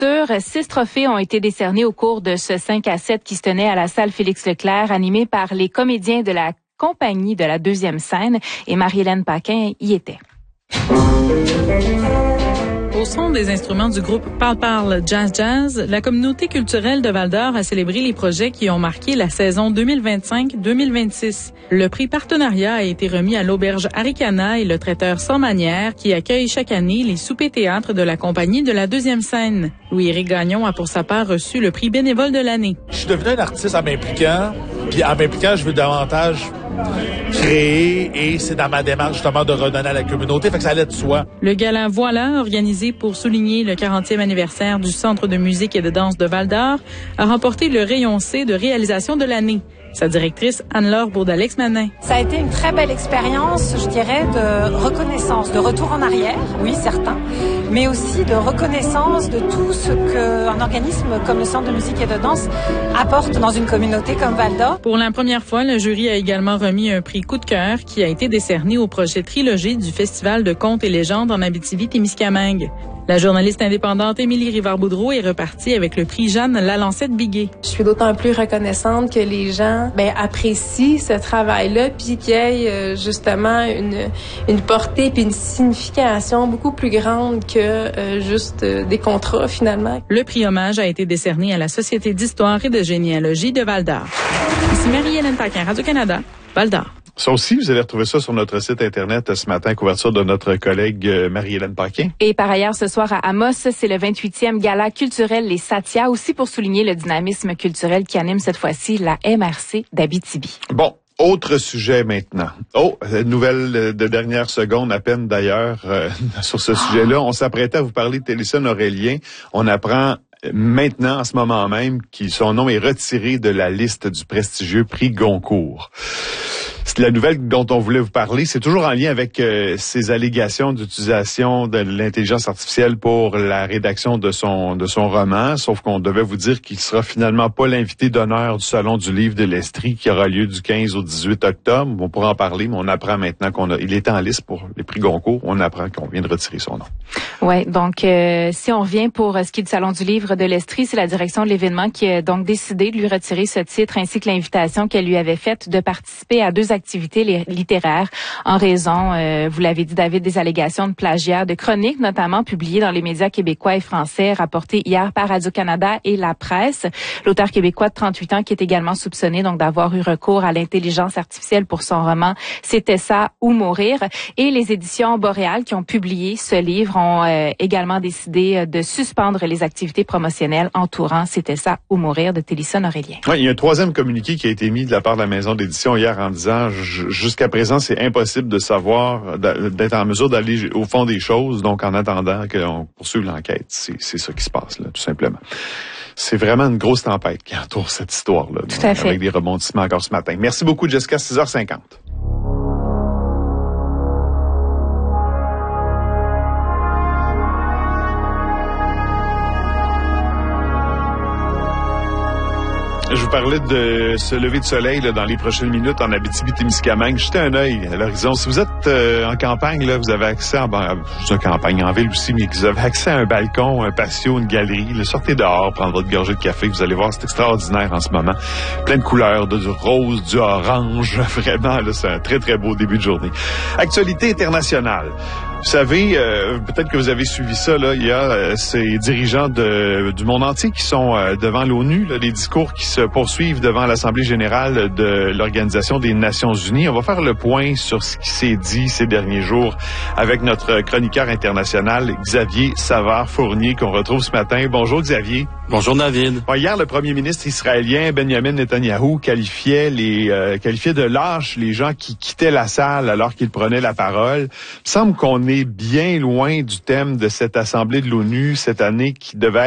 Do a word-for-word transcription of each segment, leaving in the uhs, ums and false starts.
d'ouverture, six trophées ont été décernés au cours de ce cinq à sept qui se tenait à la salle Félix-Leclerc, animé par les comédiens de la compagnie de la deuxième scène, et Marie-Hélène Paquin y était. Au son des instruments du groupe Parle Parle Jazz Jazz, la communauté culturelle de Val-d'Or a célébré les projets qui ont marqué la saison deux mille vingt-cinq deux mille vingt-six. Le prix partenariat a été remis à l'auberge Aricana et le traiteur Sans Manière qui accueille chaque année les soupers théâtres de la compagnie de la deuxième scène. Louis-Éric Gagnon a pour sa part reçu le prix bénévole de l'année. Je suis devenu un artiste en m'impliquant, puis en m'impliquant, je veux davantage créer et c'est dans ma démarche justement de redonner à la communauté, fait que ça allait de soi. Le gala Voilà, organisé pour souligner le quarantième anniversaire du Centre de musique et de danse de Val-d'Or, a remporté le rayon C de réalisation de l'année. Sa directrice, Anne-Laure Bourdallex-Manin. Ça a été une très belle expérience, je dirais, de reconnaissance, de retour en arrière, oui, certain, mais aussi de reconnaissance de tout ce qu'un organisme comme le Centre de musique et de danse apporte dans une communauté comme Val-d'Or. Pour la première fois, le jury a également remis un prix coup de cœur qui a été décerné au projet Trilogie du Festival de contes et légendes en Abitibi-Témiscamingue. La journaliste indépendante Émilie Rivard-Boudreau est repartie avec le prix Jeanne Lalancette-Biguet. Je suis d'autant plus reconnaissante que les gens ben, apprécient ce travail-là puis qu'il y ait euh, justement une, une portée puis une signification beaucoup plus grande que euh, juste euh, des contrats finalement. Le prix hommage a été décerné à la Société d'histoire et de généalogie de Val-d'Or. Ici Marie-Hélène Paquin, Radio-Canada, Val-d'Or. Ça aussi, vous allez retrouver ça sur notre site Internet ce matin, couverture de notre collègue Marie-Hélène Paquin. Et par ailleurs, ce soir à Amos, c'est le vingt-huitième gala culturel Les Satia, aussi pour souligner le dynamisme culturel qui anime cette fois-ci la M R C d'Abitibi. Bon. Autre sujet maintenant. Oh, nouvelle de dernière seconde à peine d'ailleurs euh, sur ce sujet-là. On s'apprêtait à vous parler de Télésphone Aurélien. On apprend maintenant, en ce moment même, que son nom est retiré de la liste du prestigieux prix Goncourt. C'est la nouvelle dont on voulait vous parler. C'est toujours en lien avec euh, ces allégations d'utilisation de l'intelligence artificielle pour la rédaction de son de son roman. Sauf qu'on devait vous dire qu'il sera finalement pas l'invité d'honneur du Salon du Livre de l'Estrie qui aura lieu du quinze au dix-huit octobre. On pourra en parler, mais on apprend maintenant qu'on a, il est en liste pour les prix Goncourt. On apprend qu'on vient de retirer son nom. Ouais, donc euh, si on revient pour ce qui est du Salon du Livre de l'Estrie, c'est la direction de l'événement qui a donc décidé de lui retirer ce titre ainsi que l'invitation qu'elle lui avait faite de participer à deux activités littéraires en raison, euh, vous l'avez dit David, des allégations de plagiat de chroniques notamment publiées dans les médias québécois et français rapportées hier par Radio-Canada et La Presse. L'auteur québécois de trente-huit ans qui est également soupçonné donc d'avoir eu recours à l'intelligence artificielle pour son roman C'était ça ou mourir. Et les éditions Boréal qui ont publié ce livre ont euh, également décidé de suspendre les activités promotionnelles entourant C'était ça ou mourir de Télésphone Aurélien. Oui, il y a un troisième communiqué qui a été mis de la part de la maison d'édition hier en disant jusqu'à présent, c'est impossible de savoir, d'être en mesure d'aller au fond des choses. Donc, en attendant qu'on poursuive l'enquête, c'est, c'est ça qui se passe, là, tout simplement. C'est vraiment une grosse tempête qui entoure cette histoire-là. Tout à fait. Avec des rebondissements encore ce matin. Merci beaucoup, Jessica. six heures cinquante. Je vous parlais de ce lever de soleil là, dans les prochaines minutes en Abitibi-Témiscamingue. Jetez un œil à l'horizon. Si vous êtes euh, en campagne, là, vous avez accès à ben, en campagne, en ville aussi, mais vous avez accès à un balcon, un patio, une galerie. Là, sortez dehors, prendre votre gorgée de café. Vous allez voir, c'est extraordinaire en ce moment. Plein de couleurs, de, du rose, du orange. Vraiment, là, c'est un très, très beau début de journée. Actualité internationale. Vous savez, euh, peut-être que vous avez suivi ça, là, il y a euh, ces dirigeants de, du monde entier qui sont euh, devant l'ONU, là, les discours qui se poursuivent devant l'Assemblée générale de l'Organisation des Nations unies. On va faire le point sur ce qui s'est dit ces derniers jours avec notre chroniqueur international, Xavier Savard-Fournier, qu'on retrouve ce matin. Bonjour Xavier. Bonjour David. Bon, hier, le premier ministre israélien, Benjamin Netanyahou, qualifiait les euh, qualifiait de lâches les gens qui quittaient la salle alors qu'ils prenaient la parole. Il me semble qu'on est bien loin du thème de cette Assemblée de l'ONU cette année qui devait être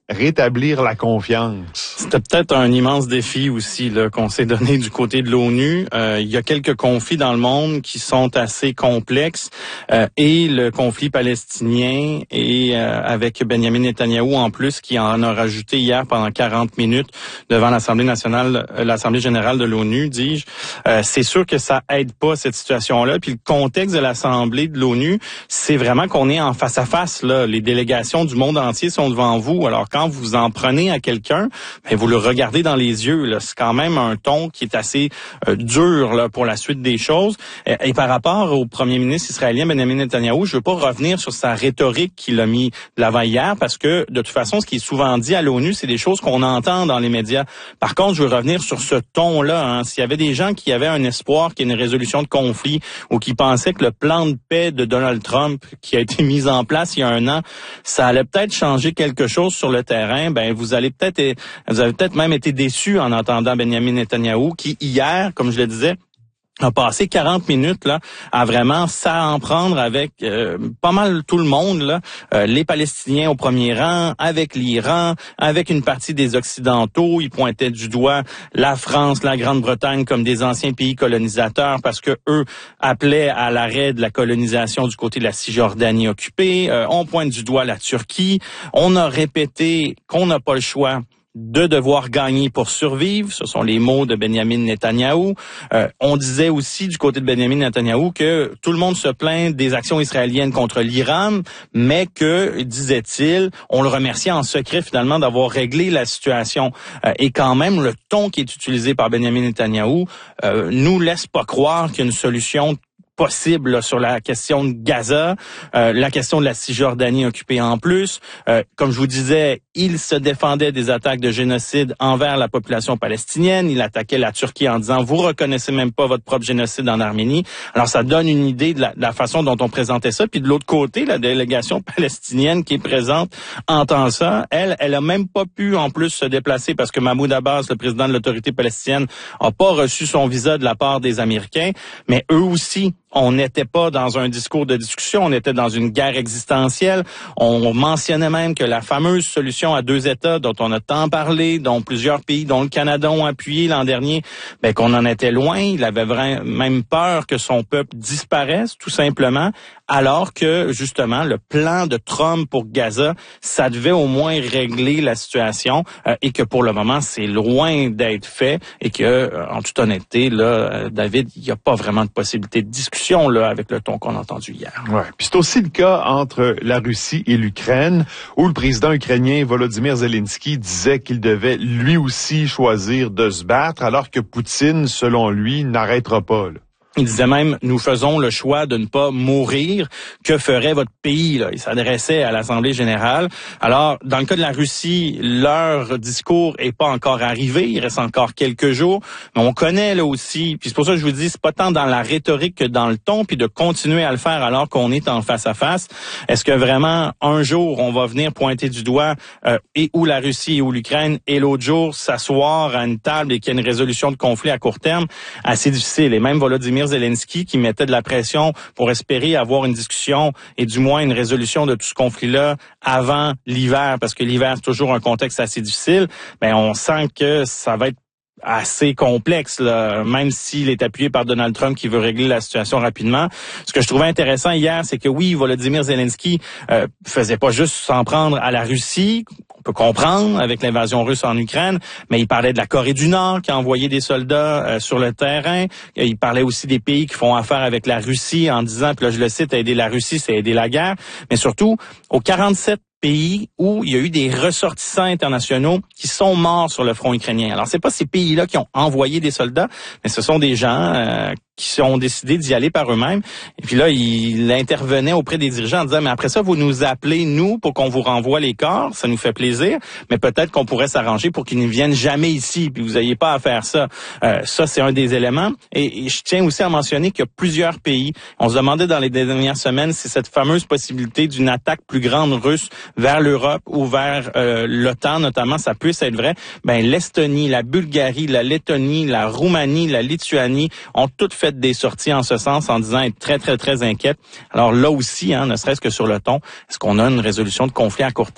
rétablir la confiance? C'était peut-être un immense défi aussi là qu'on s'est donné du côté de l'ONU. Euh, il y a quelques conflits dans le monde qui sont assez complexes euh, et le conflit palestinien et euh, avec Benjamin Netanyahou en plus qui en a rajouté hier pendant quarante minutes devant l'Assemblée nationale, euh, l'Assemblée générale de l'ONU, dis-je. Euh, c'est sûr que ça aide pas cette situation-là. Puis le contexte de l'Assemblée de l'ONU, c'est vraiment qu'on est en face à face là. Les délégations du monde entier sont devant vous. Alors quand vous en prenez à quelqu'un, ben, vous le regardez dans les yeux. Là. C'est quand même un ton qui est assez euh, dur là, pour la suite des choses. Et, et par rapport au premier ministre israélien Benjamin Netanyahou, je veux pas revenir sur sa rhétorique qu'il a mis de l'avant hier parce que de toute façon, ce qui est souvent dit à l'ONU, c'est des choses qu'on entend dans les médias. Par contre, je veux revenir sur ce ton-là. Hein. S'il y avait des gens qui avaient un espoir qu'il y ait une résolution de conflit ou qui pensaient que le plan de paix de Donald Trump qui a été mis en place il y a un an, ça allait peut-être changer quelque chose sur le terrain, ben vous allez peut-être, vous avez peut-être même été déçus en entendant Benjamin Netanyahou qui hier, comme je le disais, a passé quarante minutes là à vraiment s'en prendre avec euh, pas mal tout le monde là, euh, les Palestiniens au premier rang, avec l'Iran, avec une partie des Occidentaux. Il pointait du doigt la France, la Grande-Bretagne comme des anciens pays colonisateurs parce que eux appelaient à l'arrêt de la colonisation du côté de la Cisjordanie occupée. Euh, on pointe du doigt la Turquie. On a répété qu'on n'a pas le choix de devoir gagner pour survivre. Ce sont les mots de Benjamin Netanyahou. Euh, on disait aussi du côté de Benjamin Netanyahou que tout le monde se plaint des actions israéliennes contre l'Iran, mais que, disait-il, on le remerciait en secret finalement d'avoir réglé la situation. Euh, et quand même, le ton qui est utilisé par Benjamin Netanyahou euh, nous laisse pas croire qu'il y a une solution possible là, sur la question de Gaza, euh, la question de la Cisjordanie occupée en plus. Euh, comme je vous disais, il se défendait des attaques de génocide envers la population palestinienne. Il attaquait la Turquie en disant « Vous reconnaissez même pas votre propre génocide en Arménie ». Alors, ça donne une idée de la, de la façon dont on présentait ça. Puis de l'autre côté, la délégation palestinienne qui est présente entend ça. Elle, elle a même pas pu en plus se déplacer parce que Mahmoud Abbas, le président de l'autorité palestinienne, a pas reçu son visa de la part des Américains. Mais eux aussi, on n'était pas dans un discours de discussion, on était dans une guerre existentielle. On mentionnait même que la fameuse solution à deux États dont on a tant parlé, dont plusieurs pays, dont le Canada ont appuyé l'an dernier, ben qu'on en était loin. Il avait vraiment même peur que son peuple disparaisse, tout simplement, alors que, justement, le plan de Trump pour Gaza, ça devait au moins régler la situation euh, et que pour le moment, c'est loin d'être fait et que, euh, en toute honnêteté, là, David, il n'y a pas vraiment de possibilité de discussion là avec le ton qu'on a entendu hier. Ouais. Puis c'est aussi le cas entre la Russie et l'Ukraine, où le président ukrainien Volodymyr Zelensky disait qu'il devait lui aussi choisir de se battre, alors que Poutine, selon lui, n'arrêtera pas, là. Il disait même, nous faisons le choix de ne pas mourir. Que ferait votre pays? Là? Il s'adressait à l'Assemblée générale. Alors, dans le cas de la Russie, leur discours est pas encore arrivé. Il reste encore quelques jours. Mais on connaît là aussi. Puis c'est pour ça que je vous dis, c'est pas tant dans la rhétorique que dans le ton, puis de continuer à le faire alors qu'on est en face à face. Est-ce que vraiment, un jour, on va venir pointer du doigt euh, et ou la Russie et ou l'Ukraine, et l'autre jour, s'asseoir à une table et qu'il y ait une résolution de conflit à court terme? Assez difficile. Et même Volodymyr Zelensky qui mettait de la pression pour espérer avoir une discussion et du moins une résolution de tout ce conflit-là avant l'hiver, parce que l'hiver, c'est toujours un contexte assez difficile, ben on sent que ça va être assez complexe, là, même s'il est appuyé par Donald Trump qui veut régler la situation rapidement. Ce que je trouvais intéressant hier, c'est que oui, Volodymyr Zelensky euh, faisait pas juste s'en prendre à la Russie, on peut comprendre avec l'invasion russe en Ukraine, mais il parlait de la Corée du Nord qui a envoyé des soldats euh, sur le terrain. Il parlait aussi des pays qui font affaire avec la Russie en disant, puis là je le cite, aider la Russie, c'est aider la guerre, mais surtout aux quarante-sept pays où il y a eu des ressortissants internationaux qui sont morts sur le front ukrainien. Alors, c'est pas ces pays-là qui ont envoyé des soldats, mais ce sont des gens euh, qui ont décidé d'y aller par eux-mêmes. Et puis là, il intervenait auprès des dirigeants en disant, mais après ça, vous nous appelez, nous, pour qu'on vous renvoie les corps, ça nous fait plaisir, mais peut-être qu'on pourrait s'arranger pour qu'ils ne viennent jamais ici, puis vous n'ayez pas à faire ça. Euh, ça, c'est un des éléments. Et, et je tiens aussi à mentionner qu'il y a plusieurs pays. On se demandait dans les dernières semaines si cette fameuse possibilité d'une attaque plus grande russe vers l'Europe ou vers euh, l'OTAN, notamment, ça puisse être vrai. Ben, l'Estonie, la Bulgarie, la Lettonie, la Roumanie, la Lituanie ont toutes fait des sorties en ce sens en disant être très, très, très inquiètes. Alors là aussi, hein, ne serait-ce que sur le ton, est-ce qu'on a une résolution de conflit à court terme?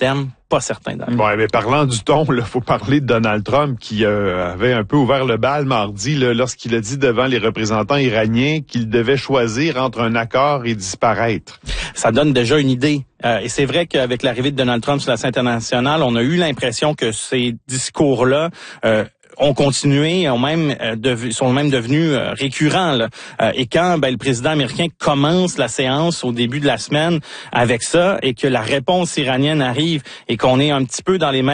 pas certain. Bon, mais parlant du ton, il faut parler de Donald Trump qui euh, avait un peu ouvert le bal mardi là, lorsqu'il a dit devant les représentants iraniens qu'il devait choisir entre un accord et disparaître. Ça donne déjà une idée. Euh, et c'est vrai qu'avec l'arrivée de Donald Trump sur la scène internationale, on a eu l'impression que ces discours-là euh, ont continué, ont même euh, dev- sont même devenus euh, récurrents. Là. Euh, et quand ben, le président américain commence la séance au début de la semaine avec ça, et que la réponse iranienne arrive, et qu'on est un petit peu dans les mêmes